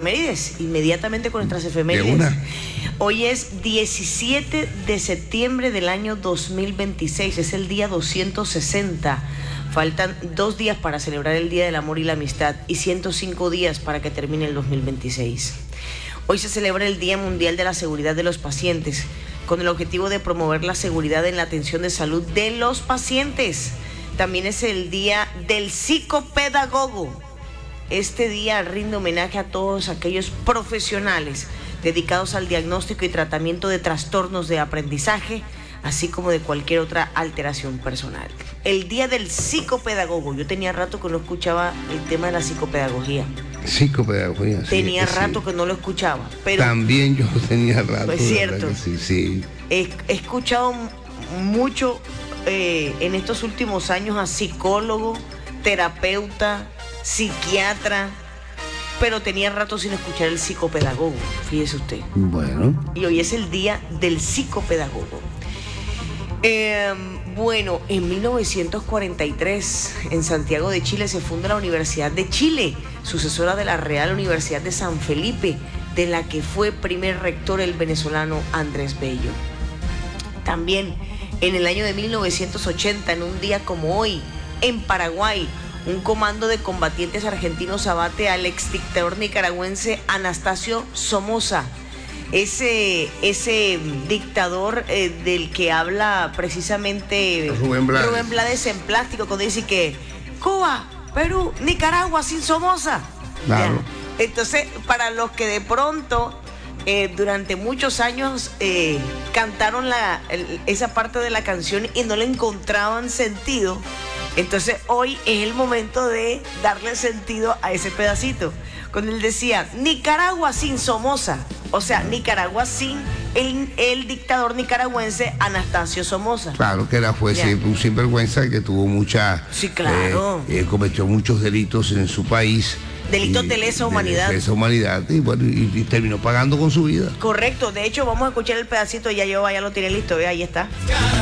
efemérides, inmediatamente con nuestras efemérides. Hoy es 17 de septiembre del año 2026, es el día 260. Faltan 2 días para celebrar el Día del Amor y la Amistad y 105 días para que termine el 2026. Hoy se celebra el Día Mundial de la Seguridad de los Pacientes, con el objetivo de promover la seguridad en la atención de salud de los pacientes. También es el Día del Psicopedagogo. Este día rinde homenaje a todos aquellos profesionales dedicados al diagnóstico y tratamiento de trastornos de aprendizaje, así como de cualquier otra alteración personal. El Día del Psicopedagogo. Yo tenía rato que no escuchaba el tema de la psicopedagogía. Psicopedagogía, sí. Tenía rato que no lo escuchaba. Pero también yo tenía rato. Es cierto. Sí. He escuchado mucho en estos últimos años a psicólogo, terapeuta, psiquiatra, pero tenía rato sin escuchar el psicopedagogo, fíjese usted. Bueno. Y hoy es el Día del Psicopedagogo. Bueno, en 1943, en Santiago de Chile, se funda la Universidad de Chile, sucesora de la Real Universidad de San Felipe, de la que fue primer rector el venezolano Andrés Bello. También en el año de 1980, en un día como hoy, en Paraguay, un comando de combatientes argentinos abate al exdictador nicaragüense Anastasio Somoza. Ese dictador del que habla precisamente Rubén Blades en Plástico, cuando dice que Cuba, Perú, Nicaragua sin Somoza. Claro. Ya. Entonces, para los que de pronto durante muchos años cantaron esa parte de la canción y no le encontraban sentido, entonces hoy es el momento de darle sentido a ese pedacito. Cuando él decía Nicaragua sin Somoza, o sea, Nicaragua sin el dictador nicaragüense Anastasio Somoza. Claro, que fue un sinvergüenza que tuvo Sí, claro. Cometió muchos delitos en su país. Delitos de lesa humanidad. De lesa humanidad, y bueno, y terminó pagando con su vida. Correcto, de hecho vamos a escuchar el pedacito, ya lo tiré listo, ahí está.